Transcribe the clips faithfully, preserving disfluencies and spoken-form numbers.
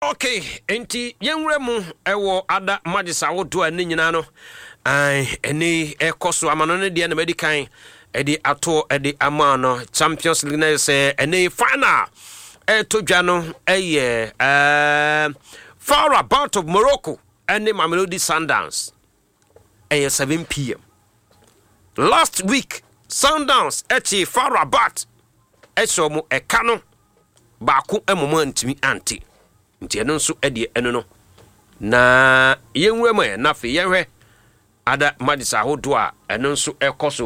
Okay, enti yenwremu ewo ada magisa wodo ani nyina no ai eni ekoso amano ne de na medikan edi ato edi amano Champions League na say eni final e to dwa no eye eh far about of Morocco and Mamelodi Sundowns eye seven p m last week Sundowns echi far about eso mu ekano baako emomo ntimi anti nti eno nso ede eno no na yenwem e na fe yenhwe ada magisa hodo a eno nso ekoso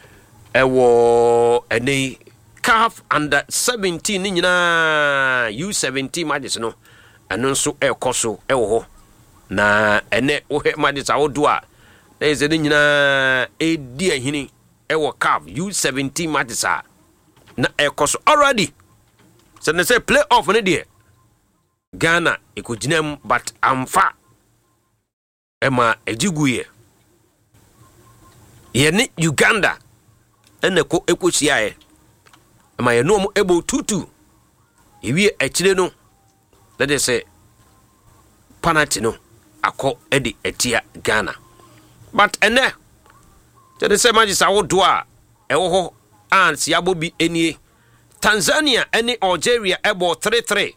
ewo ene C A F under seventeen ni nyina U seventeen magis no eno nso ekoso ewo ho na ene wohe magisa hodo a na eze ni nyina edi ahini ewo C A F U seventeen magisa na ekoso already so they say play off ne de Ghana ekojinem but amfa ema ejiguye ye ni Uganda eneko ekosiae ema ye no mo ebo tutu ewie ekire no let they say penalty no akọ edi etia Ghana but ene they say magisa wodo a ewo ho ans yabobi enie Tanzania and Algeria ebo three three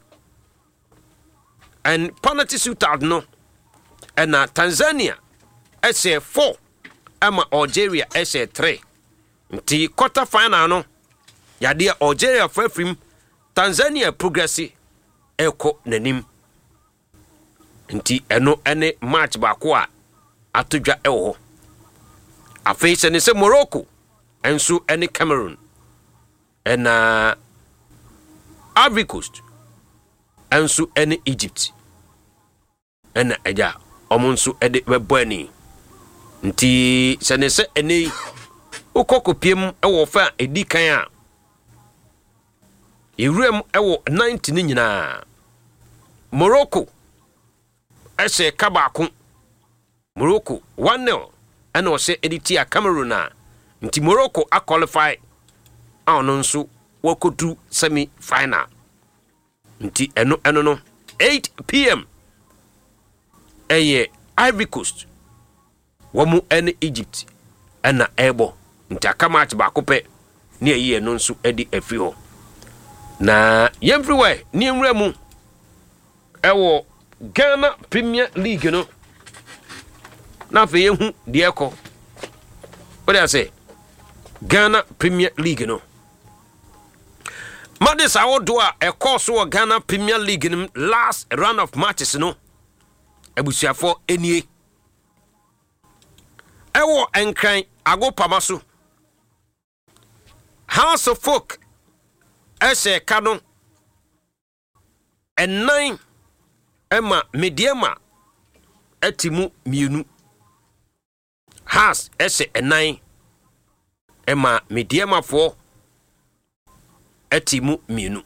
and penalty shootout no and uh, Tanzania S A four ama Algeria S A three nti quarter final no yade Algeria frefrim Tanzania progressi eko nanim nti eno ene match baako a atodwa ewo afei se ne se Morocco enso ene Cameroon and uh, Ivory Coast and so any Egypt and eja omonso ede webani nti sene se eni ukokopiem ewo fa edi kan a ewrem ewo ninety ni nyina Morocco ese kabako Morocco one nil and o se editia Cameroon na nti Morocco a qualify ano nso wakodu semi final nti eno eno no eight p m eye Ivory Coast wamu ene Egypt ena ebo nti aka match ba kope ne eye no nso edi afi ho na everywhere ni enwura mu ewo Ghana Premier League no na fe yehu de eko what I say Ghana Premier League no Madis awodo a ekoso o Ghana Premier League in last round of matches no ebusuafo enie ewo enkran agopamaso House of Folk ese kano enan ema mediema etimu mienu House ese enan ema mediema fo etimu mienu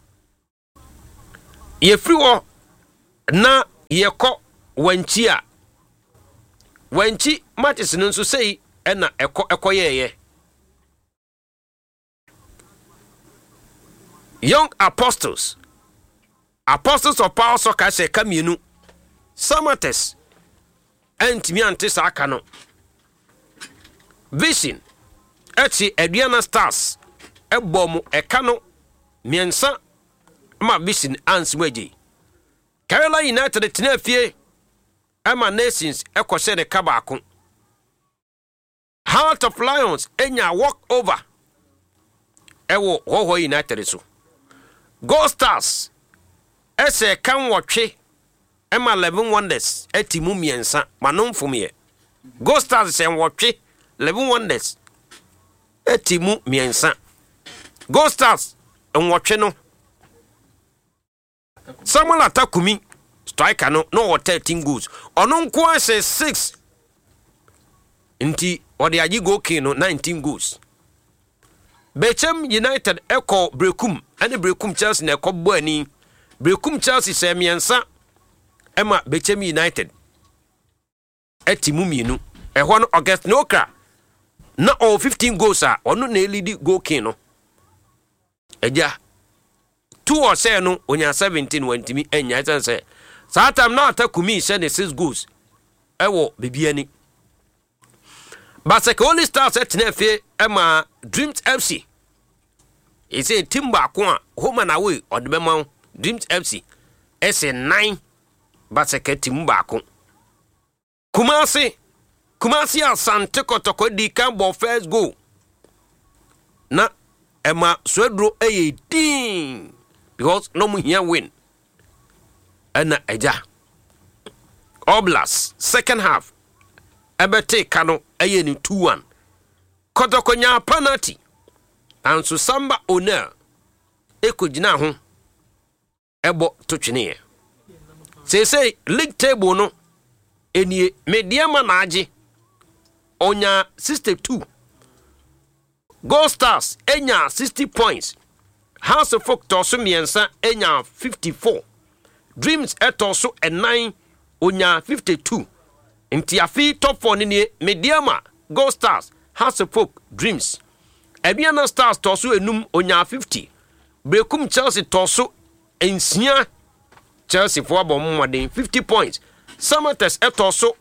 ye friwo na ye ko wanchi a wanchi matches nso sei ena eko eko yeye Young Apostles Apostles of Power Soccer se kamienu Samates entimi ante sa aka no Vision eti Aduana Stars ebomu ekano miensa ma Vision answeji Kerala United tinafie ama Nations ekose de kabako Heart of Lions enya walk over ewo Hoho United so Gold Stars ese kan wotwe ema eleven Wonders etimu miensa manomfomye Gold Stars se wotwe eleven Wonders etimu miensa Gold Stars nwotwe no Samuel Atakumi striker no no thirteen goals ono nko ase six nti odi agi goal king no nineteen goals Bechem United eko Brekum ane Brekum Chelsea na eko boani Brekum Chelsea se miensa ema Bechem United etimu mienu ehwo no August Nokra na all fifteen goals a ono na lead goal king no eja two or say no onya seventeen wantimi enya eten say saa time na atakumi she ne six goals ewo bibia ni Baseke only stars at nefe ema Dreams F C e say team ba ko a home and away on the memo Dreams F C S nine Baseke team ba ko Kumasi Kumasi Asante Kotoko di kan bo first goal na ema Swedro eye din because no mu here win ana eja Oblas second half ebete kano eye ni two one Kotoko nya penalty anso Samba Onel ekogina ho ebo to twene say say league table no enie mediama na age onya sixty-two Gold Stars enya sixty points House of Folk toso miensa enya fifty-four Dreams etoso e nine onya fifty-two Nti afi top four ni mediama Gold Stars House of Folk Dreams Ebiana Stars toso enum onya fifty Brekum Chelsea toso ensia Chelsea for abom modern fifty points Samates etoso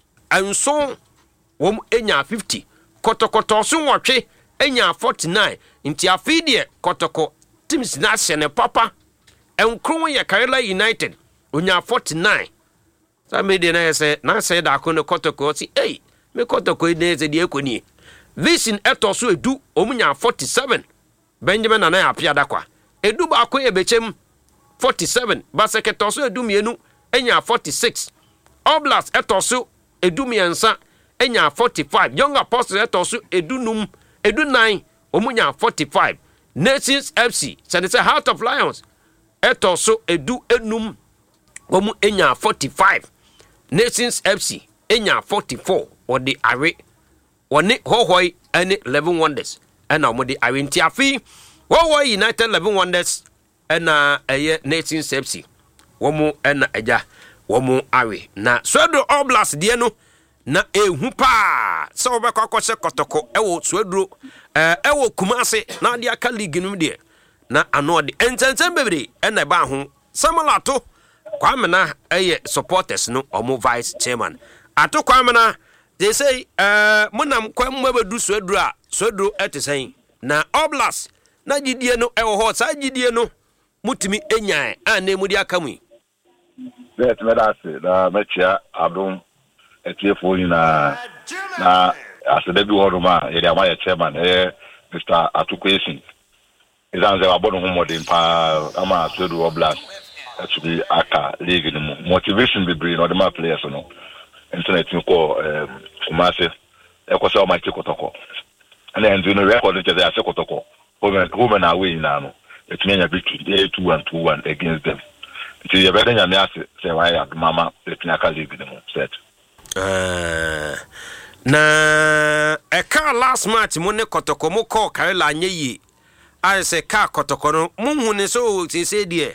enso wom enya fifty Kotoko toso nwotwe enya forty-nine Nti afi de Kotoko teams na sene papa enkron ye Karela United onya forty-nine Somebody na say na say da ko no Kotoko si eh me Kotoko ne se die koni Vision etoso edu omunya forty-seven Benjamin na na apia dakwa edu ba ko ye bechem forty-seven Baseke toso edu mienu enya forty-six Oblast etoso edu miensa enya forty-five Young Apostles etoso edu num edu nine omunya forty-five Nations F C say say Heart of Lions etoso edu enum omu enya forty-five Nations F C enya forty-four or the are one hohoi any eleven wonders and now the are nti afi Hohoi United eleven wonders and uh Nations F C womu and eja womu are na Swedro Oblast die no na ehu pa so be kwakose Kotoko ewo Swedro eh ewo Kumase na dia ka league num de na ano de entensen bebre na ba ho samalato kwamena eye supporters no omo vice chairman ato kwamena they say eh munam kwamma bedu Swedro a Swedro etesen na Oblast na gidie no ewo ho sa gidie no mutimi enyan a na emudi akamu let me that na mechia adum etiefo ni na na asedebi woruma ere amaya chairman eh Mister Atukwesi izanze wabono humodin pa ama Swedro Oblast actually aka league ni motivation be bring no the my players no internet ni ko eh Kumase e ko so ma Kotoko and then you know record it they are Kotoko home home and away na no etimenya victory two one two one against them until you better nyame ase say why mama the pinaka league ni set Uh, na eka last match mo ne Kotoko mo call Karela nyeyi I say ka Kotoko no mo hu ne so se se die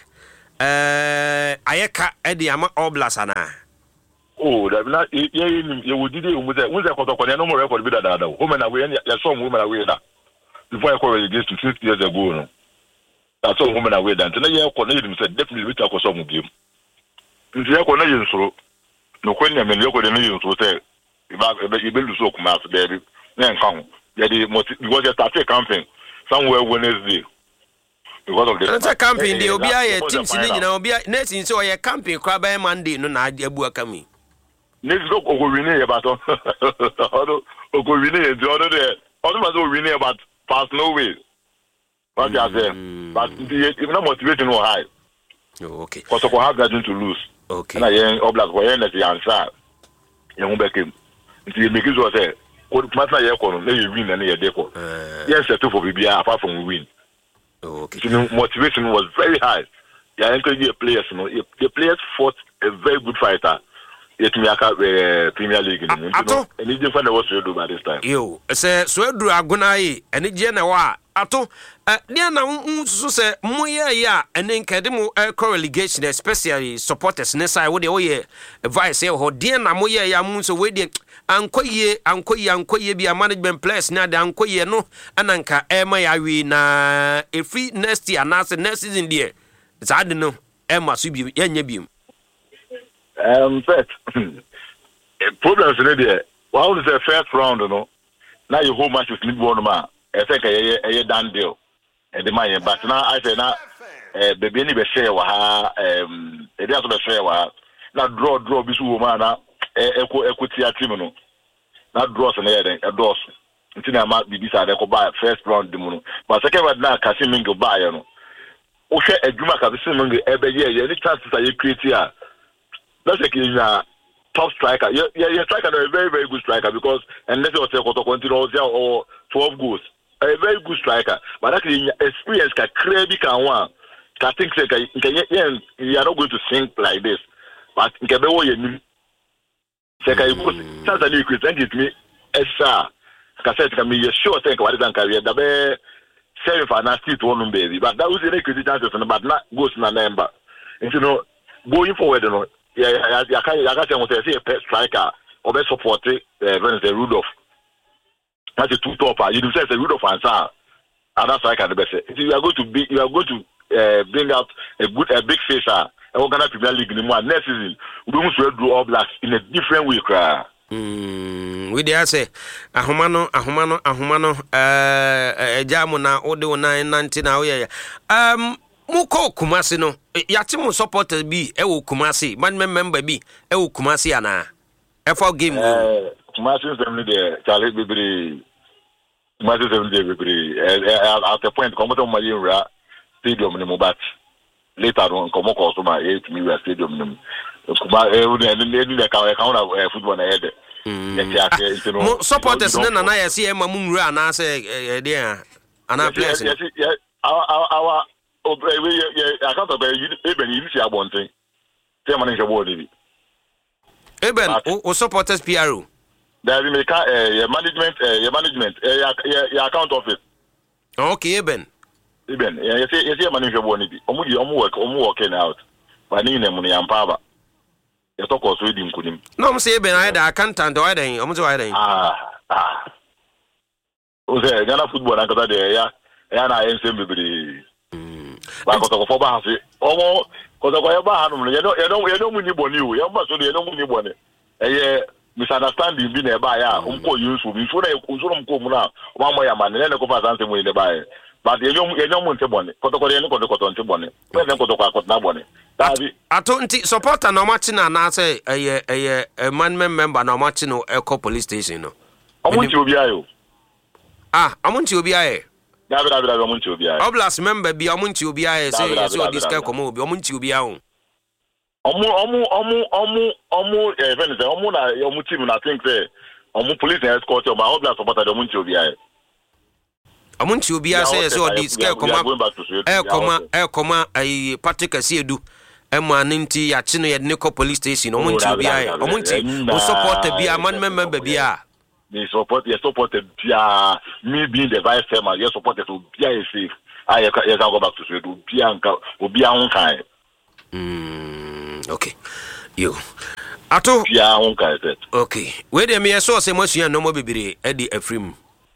eh ayeka e de ama Oblast ana oh that na ye ye would did you with the Kotoko no more record be that that home na we ya so home na we that before I call against two six years ago no that's all home na we that na ye call na you said definitely we take some game nti ye call na you so no kwenya me yoko de no you so say ba e be luso kuma so there na nka ho ya the because you start campaign somewhere Wednesday because of the Anta campaign dey obi aye teams ni nyina obi next in so ye campaign kwa by Monday no na abu akami next go go win e ba to o go win e the other day other man go win e but pass no way what you say but if not motivation no high oh okay Kotoko have nothing to lose okay na yen Oblast go yen the answer yen ho bekem nti make sure say ko matter ye ko no na ye win na ye dey ko yes set for bibia apart from win okay the motivation was very high yeah encourage the players no the players fought a very good fighter yet me aka Premier League ni you know any different was to do by this time yo say Swedro agona yi eni je na wa ato dia na nsusu se moye ya ene nkede mu relegation especially supporters ne sai wo de wo ye vice ho dia na moye ya mu so we de ankoye ankoye ankoye bia management players na de ankoye no ananka e ma ya wi na efi next year na se next season de Zade no Emma Subi Yenyabium. Um, but problems in there. Well, it's the first round, you know. Now your whole match is need one man. I think a done deal. And the money, but now I say now, baby, any be share wa um, it has to be share wa. Now draw draw bisu woman na equity team no. Now draws na here a draws. Until na ma bibi sa dey ko buy first round dem no. But second round na Kasimingo buy no. O hwe adwuma Kasimingo e be ye any chances are you create here. That's like he's a top striker. Yeah, yeah, yeah, striker, a very, very good striker because unless you say continue or twelve goals, a very good striker. But actually, experience can create can one. Can think say can yeah, you are not going to think like this. But in can be what you say can you chance that you present it to me extra. Can say can be sure think what is an career. That be save for nasty to one baby. But that was the next chances, but not goes na number. And you know, going forward, you know. Yeah, yeah, yeah. I can't. I can't say a pet striker or best support. Uh, Wednesday Rudolph. That's a two topper. You do say it's a Rudolph answer. And that's striker the best. You are going to be. You are going to uh, bring out a good, a big facer. A Ghana Premier League in one next season. We must do All Blacks in a different way, cry. Hmm. We dare say, Ahumano, Ahumano, Ahumano. Uh, Jamuna, Odo nine ninety now. Yeah. Um. Muko Kumasi no yatimu supporters bi e wo Kumasi man member bi e wo Kumasi ana e for game eh Kumasi dem dey Charlie Bibiri Kumasi dem dey Bibiri at the point come to Mayinra stadium ni mo bat later on come ko so ma e tumi we stadium ni Kuma e wo dey dey ka ka na football na head mo supporters na na ya see e ma mu nra ana say e dey ana players our our Oh, I can't obey even if you are wanting. Tell me, your body. Eben, o supporters P R O. There is a management, your management, your account office. Okay, Eben. Eben, you see, you see, manager body. Omu, omu work, omu working out. But ni ne money and power. You talk also with him, couldn't. No, I'm saying I had a accountant. Why then? I'm saying. Ah, ah. O say Ghana football na kata there ya. Ya na N C M B. Ba ko to for ba se omo ko to ko ya ba hanu ye no ye no ye no mu ni boni o ye ma so ye no mu ni boni eh ye misunderstanding bi na ba ya um ko use bi so na e ko so no ko mu na o ma mo ya ma ne ne ko fa san se mu ni ba ye but ye no ye no mu nte boni ko to ko ye no ko to ko to nte boni pe ne ko to ko na boni da bi ato nti supporter na ma chi na na say eh eh eh man member na ma chi no e ko police station no omo nti obi ayo ah omo nti obi ayo David David omunti obi aye. Oblas member bi omunti obi aye say say o discuss komo obi omunti obi aye. Omu omu omu omu omu eh friend say omu na omu team na think say omu police and escort but Oblas supporter omunti obi aye. Omunti obi aye say say o discuss komo eh koma eh koma ai Patrick Asiedu ema ninti ya chi no ye ne ko police station omunti obi aye. Omunti o supporter bi aman member bi a they support, you supported uh, me being the vice chairman. You supported to be a safe. I can go back to say to be a be a own kind. Hmm. Okay. You. Ato. Be a own kind. Okay. Where the me so say most you no more bibiri Eddie Efrim.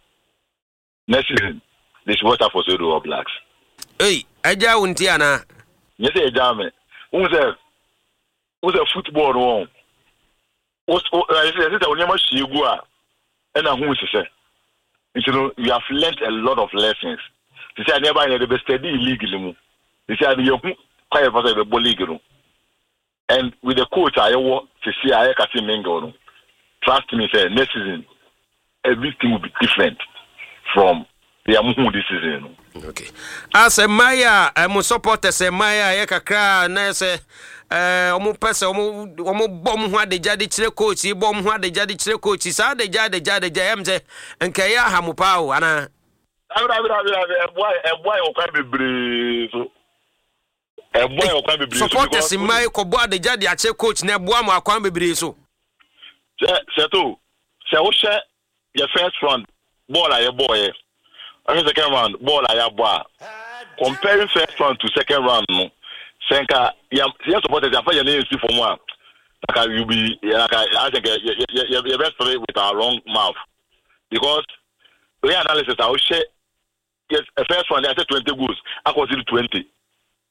Next season, this water for All Blacks. Hey, aja unti ana. Yes, aja me. Who's a who's a football wrong? What's I say that when you must see go. And I who say, you know, you have learned a lot of lessons. They say I never in the study illegally. They say you quite a person the league. And with the coach I want to see I can mingle. Trust me, say next season everything will be different from the Amu this season. Okay. As a Maya, I must support as a Maya Yakakra na say eh omo pese omo omo bom ho adegya de kire coach bom ho adegya de kire coach sa adegya adegya adegya em je enka ya hamupa o ana abira abira abira e boy e boy o kwa bebre so e boy o kwa bebre so supporters mai ko bo adegya de akire coach na bo am akwa bebre so se se to se o she your first round ball aye boy and second round ball aye boy comparing first round to second round no Senka, yeah, supporters are for name for one. Like you be, like I think you're best with our wrong mouth because the analysis I will share. Yes, a first one I said twenty goals, I consider twenty.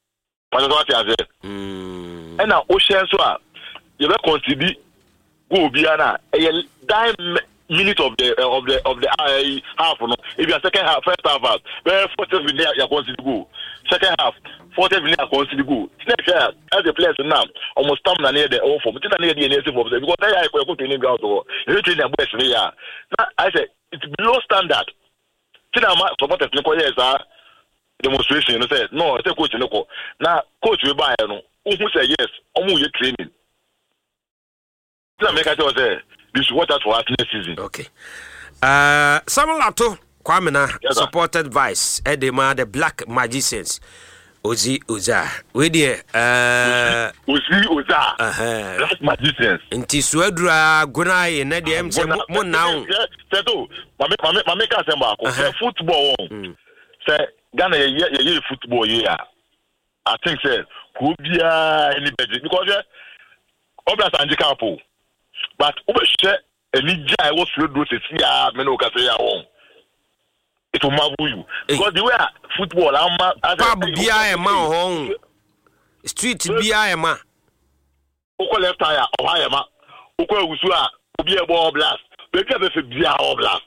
What what you say? Mm. And now ocean so you be consider go biana a dime minute of the uh, of the of the uh, half no. If you are second half, first half, very forty minutes you consider go. Second half, forty minutes you consider go. Next year, as a player now, almost stamina near the own form. It's not near the N S F because they are going to name out or you train them best here. Now I say it's below standard. See now, my supporters no yes ah demonstration. You say no, I say coach no go. Now coach we buy no. Who say yes? Omo you training. See make I tell you this is what us for us next season. Okay. Uh, Samuel Ato Kwamena yes, supported Vice Edema the Black Magicians. Ozi Oza. We there. Uh, Ozi Oza. Uh-huh. Black Magicians. Inti Swedra Gunai and the M. Mo now. Seto. Mame mame mame ka semba ko. Say football. Say Ghana ye ye football here. I think say could be any budget because yeah, Oblas Anjika po. But over share any guy was to do this here, men can say home. It will marvel you because the way football, I'm Pub B I M home street B I M. Oko left tire, or I am. Oko Usua, be a ball blast. Maybe I have a beer or blast.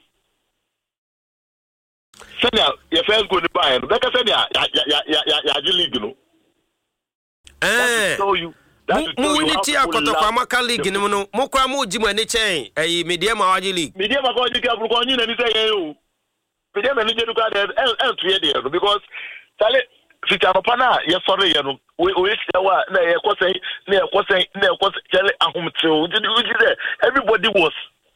Senya, your friends go to buy. Like I said, yeah, yeah, yeah, yeah, yeah, yeah, league, you know. Eh, so you. Mu ni ti akoto kwa maka league ni no mo kwa mo jimu ani chen eh media ma waje league media ma ko jike afuru ko yin na ni say yen o media ma ni je du ka de el to ye de because sale fiti anopa na ye sorry ye no we we wa na ye ko say na ye ko say na ye ko sale ahomtew everybody was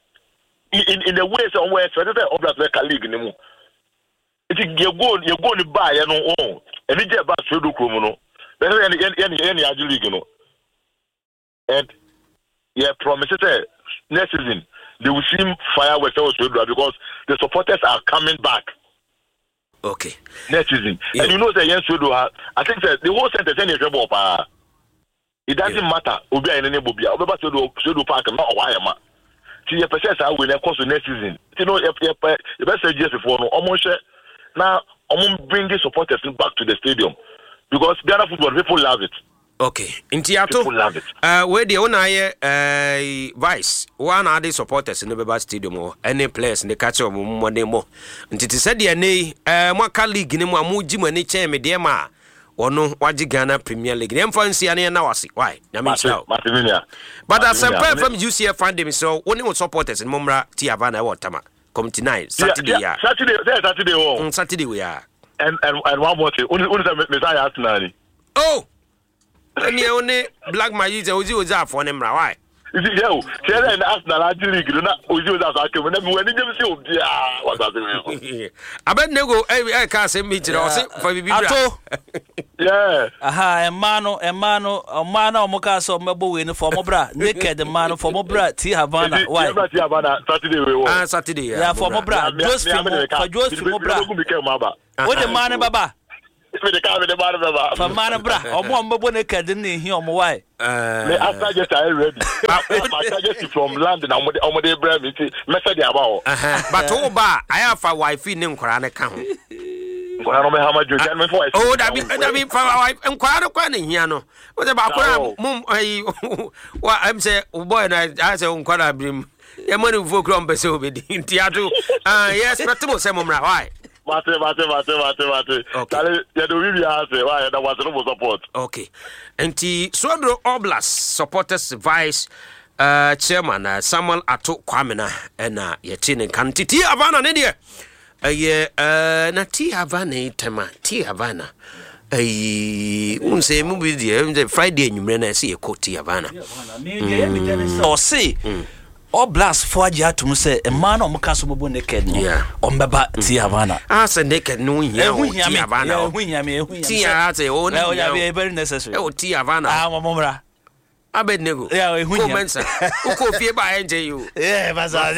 in in the way some way so that Oblas Meka league ni mu it ye go ye go ni ba ye no o eni je ba so do krom no be ye ye ye ye league no. And yeah, promise it next season they will see fireworks because the supporters are coming back. Okay. Next season. Yeah. And you know that yes, I think that the whole sentence is about it doesn't yeah. matter. Obi any bobia. Obi ba so do park not why am. See your percent are winning course next season. You know if you best say just before no almost now I'm bringing supporters back to the stadium because the other football people love it. Okay, Intiato. Uh, where the owner uh Vice one are the supporters in the Beba Stadium or any place in the catch of money more. And it is said the nay uh Mwaka League in Mwamuji money chair me dear ma or no Waji Ghana Premier League. Them fancy any nawasi. Why? Martinia. But as a player from U C F fund him so only was supporters in Mumra Tiavana or Tama. Come tonight, Saturday. Yeah, Saturday, Saturday, on Saturday we are. And and and one more thing. Only only Messiah Arsenal. Oh. Any only Black Magic Ozi Oza for them, why? Is it you? Tell them Arsenal league, do not Ozi Oza for them. When you see Obi, what does it mean? I bet nego. I can't say me to for you. Yeah. Aha, Emano, Emano, Emano, Mocaso, Mabo win for Mobra, naked the man for Mobra, T Havana. Why? T Havana Saturday. Ah, Saturday. Yeah, for Mobra. Just for just for Mobra. What the man, Baba? For the car with the man, Baba. For man, Bra, or one Mabo naked in here, why? After just I ready. I just from London, I'm with the brand, message about. But Oba, I have a wife in Korana count. Oh, that be that be for our wife and quite a quantity here. No, what about Mum? What I'm saying, boy, and I say, Unquara brim. Your money for Grumpus over in Tiato. Ah, yes, but to some why? Mate, mate, mate, mate, mate. Okay. You do really answer why that was no support. Okay. And the Swedro Oblas supporters vice uh chairman uh, Samuel Ato Kwamena and uh Yetin Kanti T Havana Nidia. Uh yeah uh na T Havana tema T Havana. Eh unse mu bi the Friday nyumre na see ko T Havana. Or see Oblas for Jatum say a man on Mukaso Mobo naked. Yeah. On Baba T Havana. Ah, say naked no here. T Havana. T Havana. Oh, yeah, very necessary. Oh, T Havana. Ah, Momra. I bet nego. Yeah, we who mensa. Who ko fie ba enje you. Yeah, basa.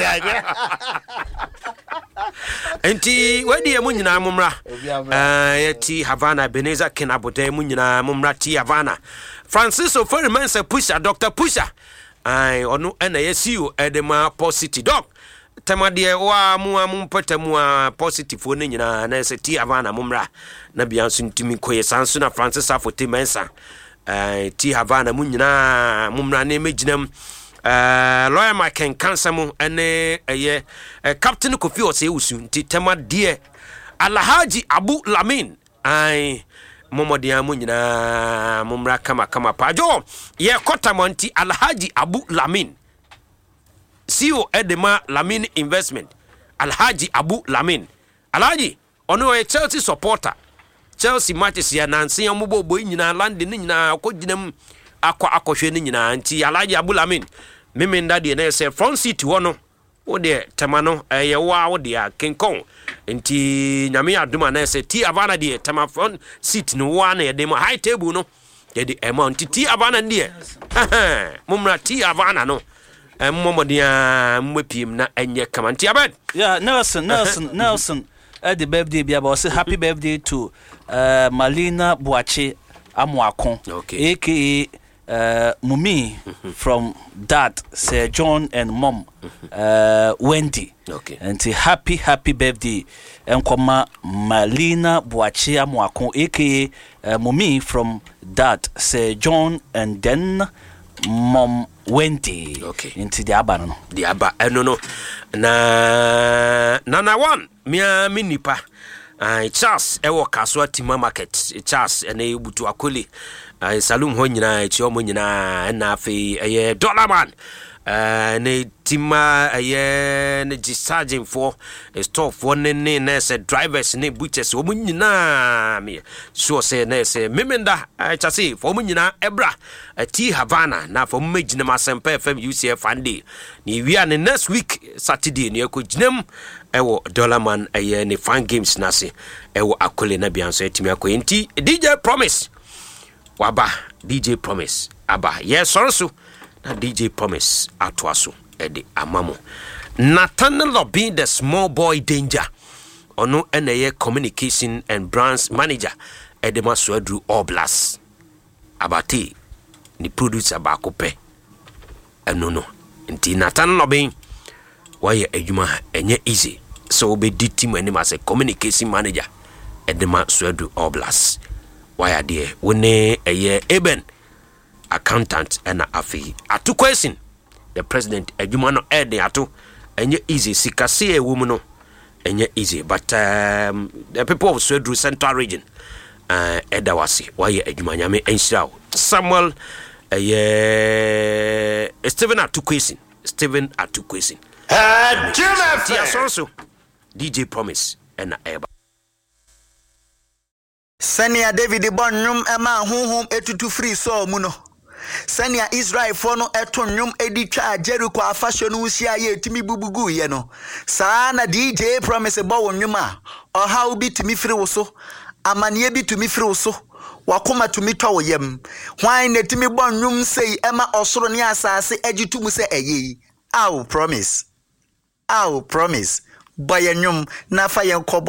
Enti wedi emu nyina momra. Eh T Havana Beneza Kenabode emu nyina momra T Havana. Francis Oferimansa Pusha Doctor Pusha. I onu ena yesiu edema Port City doc. temade wa mu amu patamu a positive one nyina na se ti Havana mumra na bia so ntimi koye sanso na Francis Afote Mensa eh ti Havana mu nyina mumra na emeginam eh lawyer Mike Kansa mu ene eye Captain Kofi Ose usu nti temade Alhaji Abu Lamin ai momodia mu nyina mumra kama kama pajo ye kotamonti Alhaji Abu Lamin C E O Edema Lamin Investment Alhaji Abu Lamin Alhaji ono e Chelsea supporter Chelsea matches ya nansi ya mubo boy nyina land ni nyina akoginam akwa akohwe ni nyina nti Alhaji Abu Lamin meme ndade na say front seat wono wo de temano ye wa wo de Kinkong nti nyame aduma na say ti Havana de tema front seat no wa na ye de high table no ye de amount ti Havana de mumra ti Havana no Momodia mwepim na enye kamanti abed. Yeah, Nelson, Nelson, Nelson. At the birthday, be about say happy birthday to uh, Malina Boache Amwakon, okay. aka uh, Mumi mm-hmm. from Dad, Sir John and Mom uh, Wendy. Okay. And happy happy birthday, and Koma Malina Boache Amwakon, aka uh, Mumi from Dad, Sir John and then Mom Wendy. Okay. Into the aba no. The aba eh no no. Na na na one mia minipa. Uh, Charles ewo kaswa Tima Market. Charles ene butu akoli. Uh, salum ho nyina echi omo nyina na afi eye dollar man. Uh, ne Tima eye ne gisaging for store for ne ne na se drivers ne butchers omo nyina me so say na se memenda uh, chase for omo nyina ebra uh, T Havana na for megina masempa F M U C F ande ni wi an next week Saturday ne ko ginam ewo dollar man eye ne fan games na se ewo akole na bianso etimi akoyenti D J Promise waba D J Promise aba yes so na D J Promise atwaso ede amamo Nathaniel Obi the small boy danger ono eneye communication and brands manager ede maswadru Oblas abati ni producer ba kope eno no nti Nathaniel Obi waye adwuma enye easy so be di team ani ma se communication manager ede maswadru Oblas waya de woni eye Eben accountant and afi atu question the president adwuma no ede atu enye easy sikase e womu no enye easy but um, the people of Swedru Central region uh, eda wasi waye adwuma nyame enshirawo Samuel eh uh, Stephen atu question Stephen atu question uh, Jim D J Promise and eba Senia David Bonum ema honhom etutu free so mu no Senia Israel for no eto nwom edi twa Jericho afasho no usia ye timi bubugu ye no saa na D J Promise bo wonwom a oha obi timi free wo so amane bi timi free wo so wakoma tumi twa wo yam hwan na timi bonwom sei ema osoro ne asase agitum se eyi aw Promise aw Promise boye nwom na fa ye kobo